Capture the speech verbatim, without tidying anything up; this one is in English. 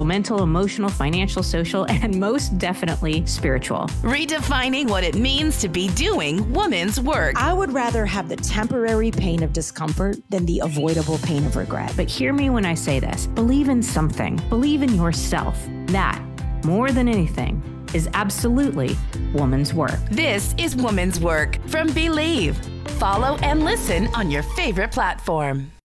mental, emotional, financial, social, and most definitely spiritual. Redefining what it means to be doing woman's work. I would rather have the temporary pain of discomfort than the avoidable pain of regret. But hear me when I say this. Believe in something. Believe in yourself. That, more than anything, is absolutely woman's work. This is Woman's Work from Believe. Follow and listen on your favorite platform.